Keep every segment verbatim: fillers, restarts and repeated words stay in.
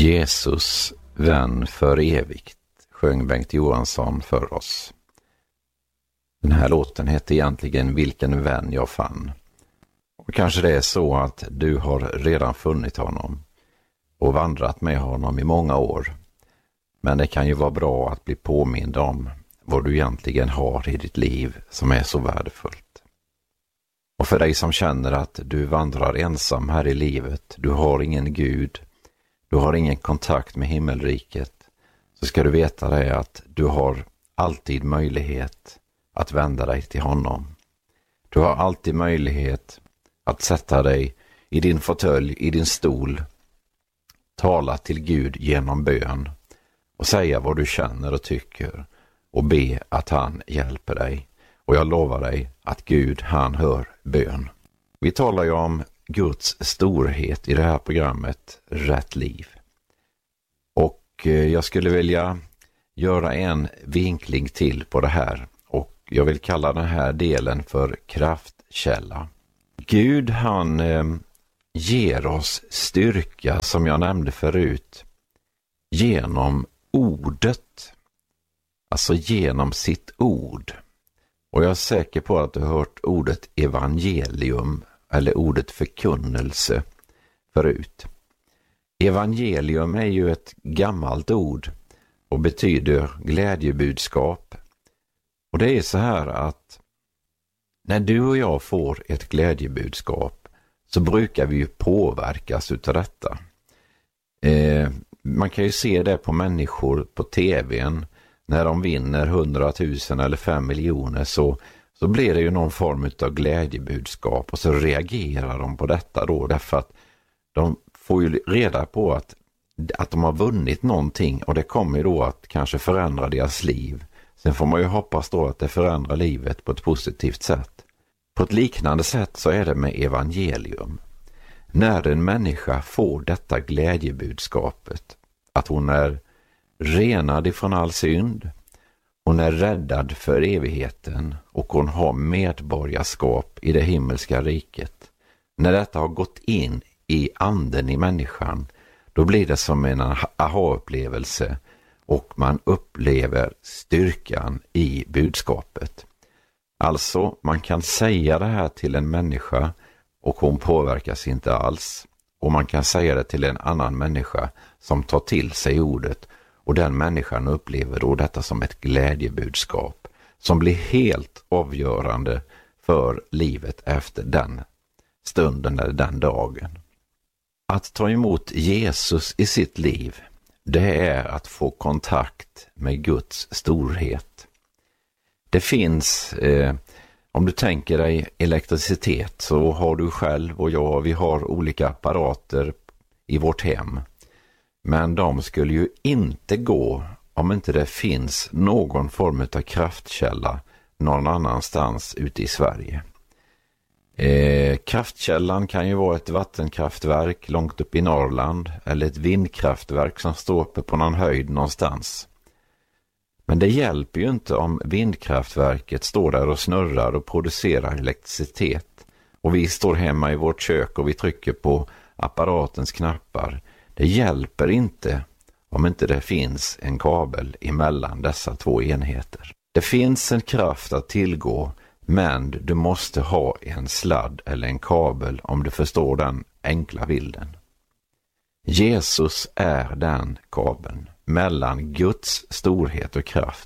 Jesus, vän för evigt, sjöng Bengt Johansson för oss. Den här låten heter egentligen Vilken vän jag fann. Och kanske det är så att du har redan funnit honom och vandrat med honom i många år. Men det kan ju vara bra att bli påmind om vad du egentligen har i ditt liv som är så värdefullt. Och för dig som känner att du vandrar ensam här i livet, du har ingen Gud, du har ingen kontakt med himmelriket, så ska du veta det att du har alltid möjlighet att vända dig till honom. Du har alltid möjlighet att sätta dig i din fåtölj, i din stol, tala till Gud genom bön och säga vad du känner och tycker och be att han hjälper dig. Och jag lovar dig att Gud, han hör bön. Vi talar ju om Guds storhet i det här programmet Rätt liv. Och jag skulle vilja göra en vinkling till på det här. Och jag vill kalla den här delen för kraftkälla. Gud, han eh, ger oss styrka, som jag nämnde förut, genom ordet. Alltså genom sitt ord. Och jag är säker på att du har hört ordet evangelium eller ordet förkunnelse förut. Evangelium är ju ett gammalt ord och betyder glädjebudskap. Och det är så här att när du och jag får ett glädjebudskap så brukar vi ju påverkas utav detta. Eh, man kan ju se det på människor på tvn. När de vinner hundratusen eller fem miljoner så, så blir det ju någon form av glädjebudskap och så reagerar de på detta då, därför att de får ju reda på att, att de har vunnit någonting och det kommer ju då att kanske förändra deras liv. Sen får man ju hoppas då att det förändrar livet på ett positivt sätt. På ett liknande sätt så är det med evangelium. När en människa får detta glädjebudskapet, att hon är renad ifrån all synd, hon är räddad för evigheten och hon har medborgarskap i det himmelska riket. När detta har gått in i anden i människan, då blir det som en aha-upplevelse och man upplever styrkan i budskapet. Alltså, man kan säga det här till en människa och hon påverkas inte alls. Och man kan säga det till en annan människa som tar till sig ordet. Och den människan upplever då detta som ett glädjebudskap som blir helt avgörande för livet efter den stunden eller den dagen. Att ta emot Jesus i sitt liv, det är att få kontakt med Guds storhet. Det finns, eh, om du tänker dig elektricitet, så har du själv och jag, vi har olika apparater i vårt hem. Men de skulle ju inte gå om inte det finns någon form av kraftkälla någon annanstans ute i Sverige. Eh, kraftkällan kan ju vara ett vattenkraftverk långt upp i Norrland eller ett vindkraftverk som står uppe på någon höjd någonstans. Men det hjälper ju inte om vindkraftverket står där och snurrar och producerar elektricitet och vi står hemma i vårt kök och vi trycker på apparatens knappar. Det hjälper inte om inte det finns en kabel emellan dessa två enheter. Det finns en kraft att tillgå, men du måste ha en sladd eller en kabel om du förstår den enkla bilden. Jesus är den kabeln mellan Guds storhet och kraft.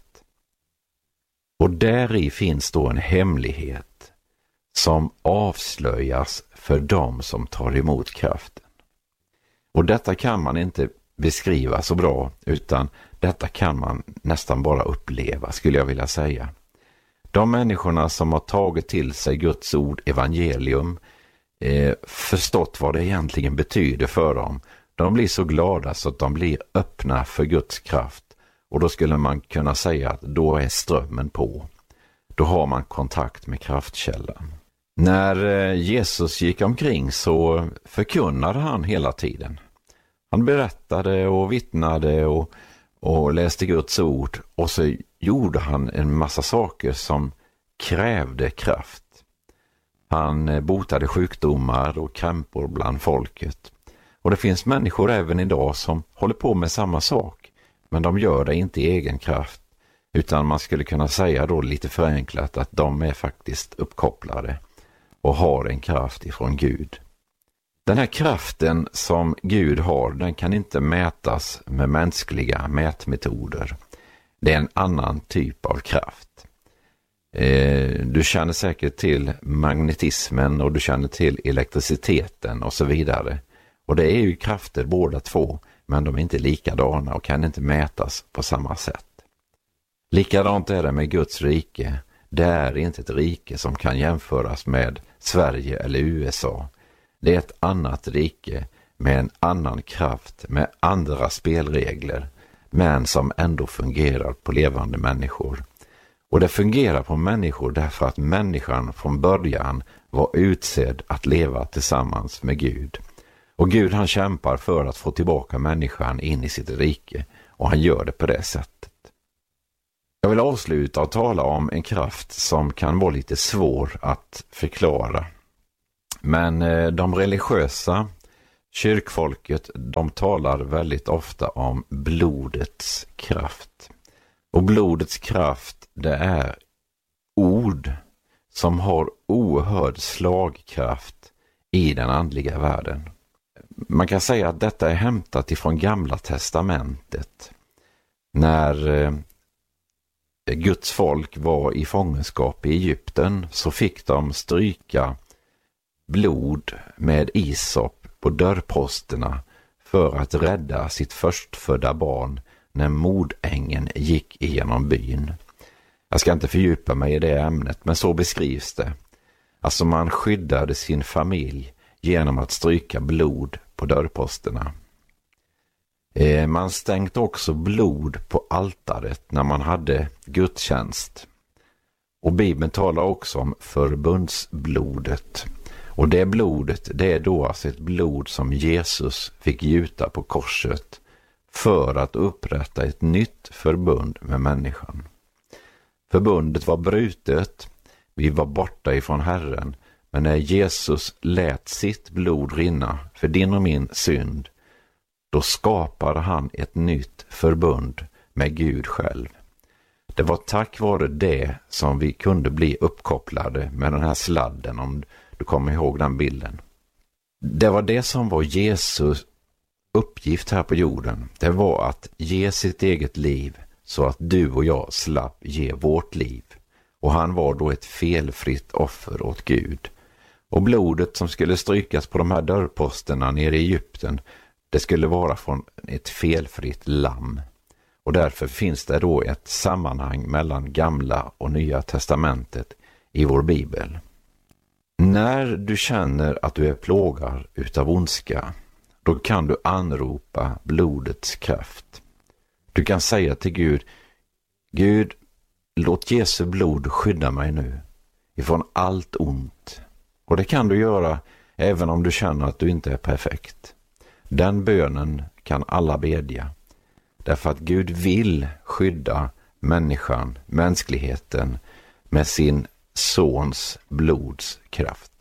Och däri finns då en hemlighet som avslöjas för dem som tar emot kraften. Och detta kan man inte beskriva så bra, utan detta kan man nästan bara uppleva, skulle jag vilja säga. De människorna som har tagit till sig Guds ord, evangelium, eh, förstått vad det egentligen betyder för dem, de blir så glada så att de blir öppna för Guds kraft. Och då skulle man kunna säga att då är strömmen på. Då har man kontakt med kraftkällan. När Jesus gick omkring så förkunnade han hela tiden. Han berättade och vittnade och, och läste Guds ord. Och så gjorde han en massa saker som krävde kraft. Han botade sjukdomar och krämpor bland folket. Och det finns människor även idag som håller på med samma sak, men de gör det inte i egen kraft, utan man skulle kunna säga då lite förenklat att de är faktiskt uppkopplade och har en kraft ifrån Gud. Den här kraften som Gud har, den kan inte mätas med mänskliga mätmetoder. Det är en annan typ av kraft. Du känner säkert till magnetismen och du känner till elektriciteten och så vidare. Och det är ju krafter båda två, men de är inte likadana och kan inte mätas på samma sätt. Likadant är det med Guds rike. Det är inte ett rike som kan jämföras med Sverige eller U S A. Det är ett annat rike med en annan kraft, med andra spelregler, men som ändå fungerar på levande människor. Och det fungerar på människor därför att människan från början var utsedd att leva tillsammans med Gud. Och Gud han kämpar för att få tillbaka människan in i sitt rike, och han gör det på det sättet. Jag vill avsluta och tala om en kraft som kan vara lite svår att förklara. Men de religiösa, kyrkfolket, de talar väldigt ofta om blodets kraft. Och blodets kraft, det är ord som har oerhörd slagkraft i den andliga världen. Man kan säga att detta är hämtat ifrån Gamla testamentet. När eh, Guds folk var i fångenskap i Egypten så fick de stryka blod med isop på dörrposterna för att rädda sitt förstfödda barn när mordängen gick igenom byn. Jag ska inte fördjupa mig i det ämnet, men så beskrivs det. Alltså man skyddade sin familj genom att stryka blod på dörrposterna. Eh, man stänkte också blod på altaret när man hade gudstjänst. Och Bibeln talar också om förbundsblodet. Och det blodet, det är då alltså ett blod som Jesus fick gjuta på korset för att upprätta ett nytt förbund med människan. Förbundet var brutet, vi var borta ifrån Herren, men när Jesus lät sitt blod rinna för din och min synd, då skapade han ett nytt förbund med Gud själv. Det var tack vare det som vi kunde bli uppkopplade med den här sladden, om du kommer ihåg den bilden. Det var det som var Jesus uppgift här på jorden. Det var att ge sitt eget liv så att du och jag slapp ge vårt liv. Och han var då ett felfritt offer åt Gud. Och blodet som skulle strykas på de här dörrposterna nere i Egypten, det skulle vara från ett felfritt lamm. Och därför finns det då ett sammanhang mellan Gamla och Nya testamentet i vår bibel. När du känner att du är plågad utav ondska, då kan du anropa blodets kraft. Du kan säga till Gud: Gud, låt Jesu blod skydda mig nu ifrån allt ont. Och det kan du göra även om du känner att du inte är perfekt. Den bönen kan alla bedja. Därför att Gud vill skydda människan, mänskligheten, med sin sons blods kraft.